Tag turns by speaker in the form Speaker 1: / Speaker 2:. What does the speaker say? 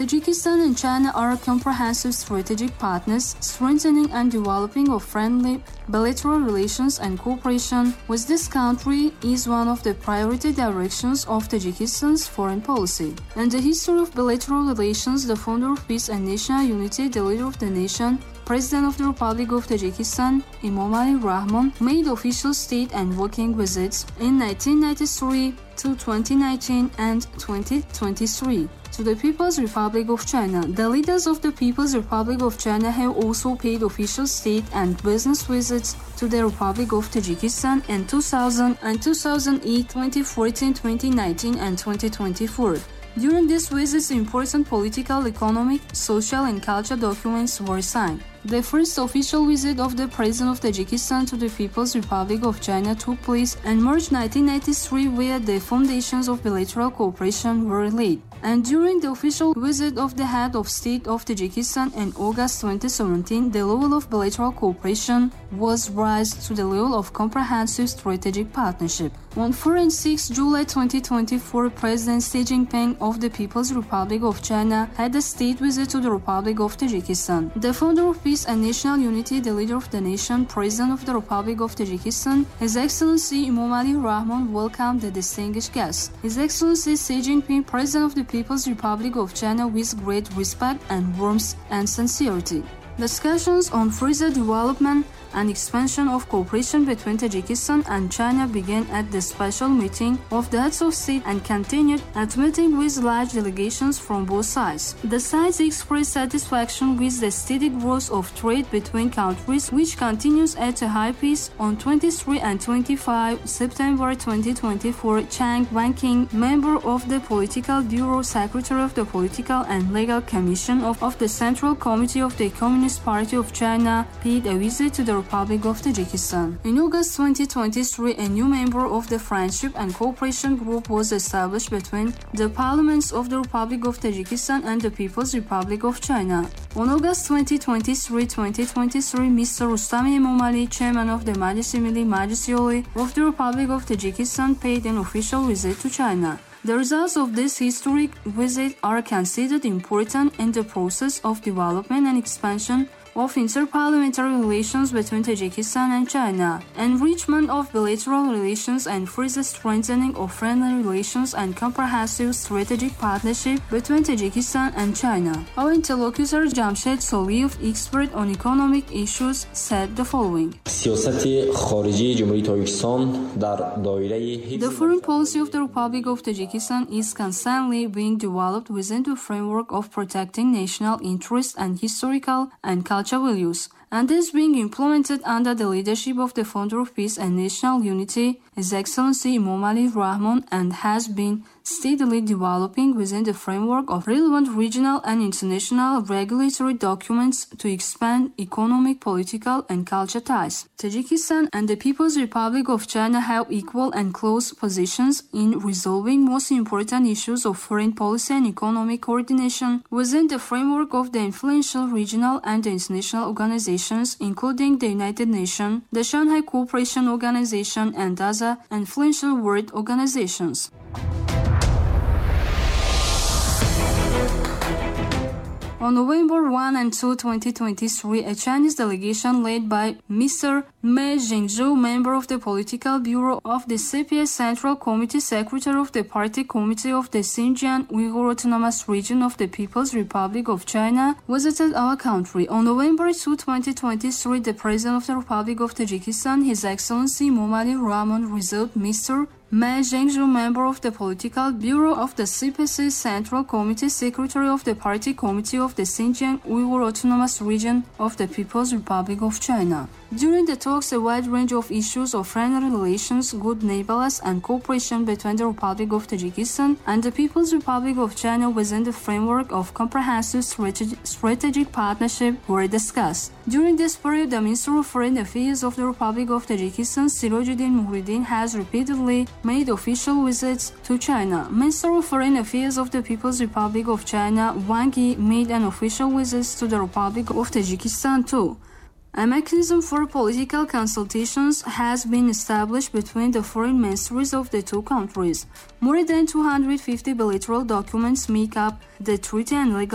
Speaker 1: Tajikistan and China are comprehensive strategic partners, strengthening and developing of friendly bilateral relations and cooperation with this country is one of the priority directions of Tajikistan's foreign policy. In the history of bilateral relations, the founder of peace and national unity, the leader of the nation, President of the Republic of Tajikistan, Emomali Rahmon, made official state and working visits in 1993 to 2019 and 2023 to the People's Republic of China. The leaders of the People's Republic of China have also paid official state and business visits to the Republic of Tajikistan in 2000 and 2008, 2014, 2019 and 2024. During these visits, important political, economic, social and cultural documents were signed. The first official visit of the President of Tajikistan to the People's Republic of China took place in March 1993, where the foundations of bilateral cooperation were laid. And during the official visit of the head of state of Tajikistan in August 2017, the level of bilateral cooperation was raised to the level of comprehensive strategic partnership. On 4 and 6 July 2024, President Xi Jinping of the People's Republic of China had a state visit to the Republic of Tajikistan. The founder of peace and national unity, the leader of the nation, President of the Republic of Tajikistan, His Excellency Emomali Rahmon, welcomed the distinguished guests. His Excellency Xi Jinping, President of the People's Republic of China, with great respect and warmth and sincerity. Discussions on further development and expansion of cooperation between Tajikistan and China began at the special meeting of the heads of state and continued at meeting with large delegations from both sides. The sides expressed satisfaction with the steady growth of trade between countries, which continues at a high pace. On 23 and 25 September 2024, Chang Wanqing, member of the Political Bureau, Secretary of the Political and Legal Commission of the Central Committee of the Communist Party of China, paid a visit to the Republic of Tajikistan. In August 2023, a new member of the Friendship and Cooperation Group was established between the parliaments of the Republic of Tajikistan and the People's Republic of China. On August 2023, Mr. Rustami Emomali, chairman of the Majlis-e Milli Majlis-e of the Republic of Tajikistan, paid an official visit to China. The results of this historic visit are considered important in the process of development and expansion of interparliamentary relations between Tajikistan and China, enrichment of bilateral relations and further strengthening of friendly relations and comprehensive strategic partnership between Tajikistan and China. Our interlocutor Jamshed Soliyev, expert on economic issues, said the following. The foreign policy of the Republic of Tajikistan is constantly being developed within the framework of protecting national interests and historical and cultural values, and is being implemented under the leadership of the founder of peace and national unity, His Excellency Emomali Rahmon, and has been steadily developing within the framework of relevant regional and international regulatory documents to expand economic, political, and cultural ties. Tajikistan and the People's Republic of China have equal and close positions in resolving most important issues of foreign policy and economic coordination within the framework of the influential regional and international organizations, including the United Nations, the Shanghai Cooperation Organization, and other influential world organizations. On November 1 and 2, 2023, a Chinese delegation led by Mr. Mei Zhengzhou, member of the Political Bureau of the CPS Central Committee, Secretary of the Party Committee of the Xinjiang Uyghur Autonomous Region of the People's Republic of China, visited our country. On November 2, 2023, the President of the Republic of Tajikistan, His Excellency Emomali Rahmon, received Mr. Mei Zhengzhou, member of the Political Bureau of the CPC Central Committee, Secretary of the Party Committee of the Xinjiang Uyghur Autonomous Region of the People's Republic of China. During the talks, a wide range of issues of friendly relations, good neighborliness, and cooperation between the Republic of Tajikistan and the People's Republic of China within the framework of comprehensive strategic partnership were discussed. During this period, the Minister of Foreign Affairs of the Republic of Tajikistan, Sirojuddin Muhyiddin, has repeatedly made official visits to China. Minister of Foreign Affairs of the People's Republic of China, Wang Yi, made an official visit to the Republic of Tajikistan too. A mechanism for political consultations has been established between the foreign ministries of the two countries. More than 250 bilateral documents make up the treaty and legal